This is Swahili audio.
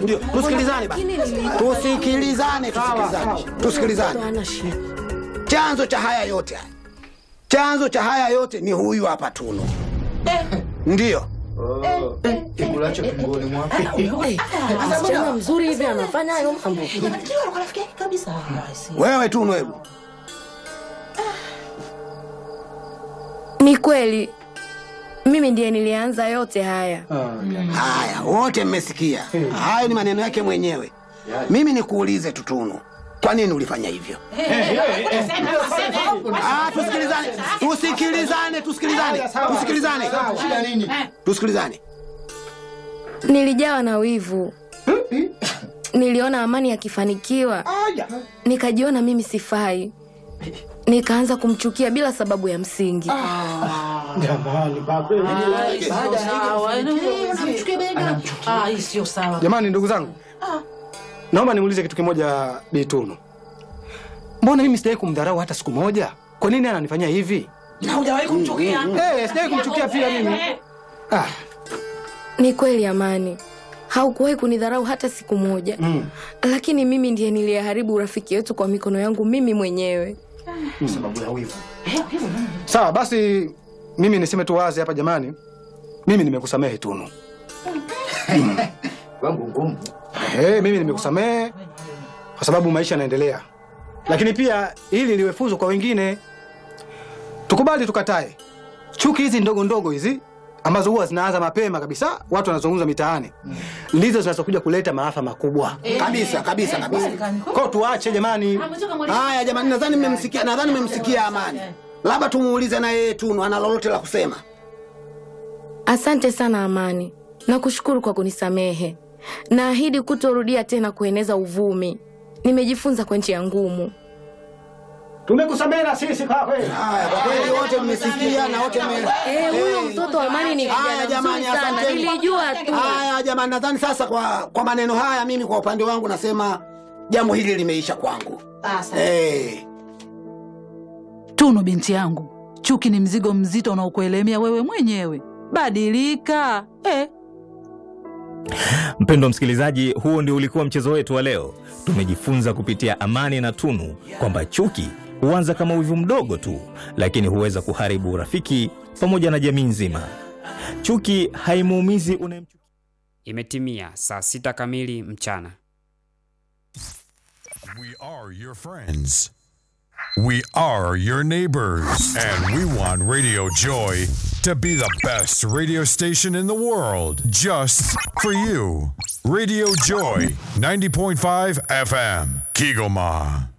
Ndio, tusikilizane basi. Tusikilizane. Chanzo cha haya yote ni huyu hapa Tunu. Ndio. Kikulacho kingoni mwako. Msichana mzuri hivi anafanya hayo mambo. Wewe Tunu wewe. Ni kweli. Mimi ndiye nilianza yote haya. Haya, wote mmesikia. Hayo ni maneno yake mwenyewe. Mimi nikuulize Tunu. Kwa nini ulifanya hivyo? Tusikilizane. Nilijawa na wivu. Niliona Amani akifanikiwa. Nikajiona mimi sifai. Nikaanza kumchukia bila sababu ya msingi. Jamani baba. Hii sio sawa. Jamani ndugu zangu. Naomba niulize kitu kimoja Bi Tunu. Mbona mimi sijawahi kumdharau hata siku moja? Kwa nini ananifanyia hivi? Na hujawahi kumchukia? Sijawahi kumchukia pia mimi. Ni kweli Amani. Haukuwahi kunidharau hata siku moja. Lakini mimi ndiye niliyeharibu urafiki wetu kwa mikono yangu mimi mwenyewe. Sababu ya wivu. Sawa, basi mimi niseme tu wazi hapa jamani. Mimi nimekusamehe Tunu. Wangu ngumu. Mimi nimekusamehe kwa sababu maisha yanaendelea. Lakini pia ili liwe funzo kwa wengine. Tukubali tukatae. Chuki hizi ndogo ndogo hizi ambazo huwa zinaanza mapema kabisa, watu wanazungumza mitaani. Ndizo zinazokuja kuleta maafa makubwa. Kabisa. Kwa tuache jamani. Haya jamani, nadhani mmemsikia Amani. Labda tumuulize na yeye Tunu ana lolote la kusema. Asante sana Amani. Nakushukuru kwa kunisamehe. Naahidi kutorudia tena kueneza uvumi. Nimejifunza kwa njia ngumu. Tumekusamehe na sisi kwa kweli. Haya, kwa kweli wote mmesikia na wote huyo mtoto Amani ni kijana mzuri sana. Nilijua tu. Haya jamani, nadhani sasa kwa maneno haya mimi kwa upande wangu nasema jambo hili limeisha kwangu. Tunu binti yangu, chuki ni mzigo mzito unaokuelemea wewe mwenyewe. Badilika. Mpendwa msikilizaji, huo ndio ulikuwa mchezo wetu wa leo. Tumejifunza kupitia Amani na Tunu kwamba chuki huanza kama wivu mdogo tu, lakini huweza kuharibu urafiki pamoja na jamii nzima. Chuki haimuumizi unayemchukia. Imetimia saa 6 kamili mchana. We are your friends. We are your neighbors. And we want Radio Joy to be the best radio station in the world. Just for you. Radio Joy, 90.5 FM, Kigoma.